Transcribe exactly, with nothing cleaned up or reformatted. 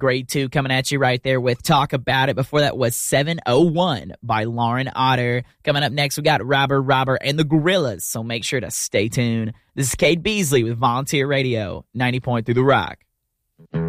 Grade two coming at you right there with Talk About It. Before that was seven oh one by Lauren Otter. Coming up next, we got Robber Robber and the Gorillas, so make sure to stay tuned. This is Cade Beasley with Volunteer Radio, ninety point three The Rock.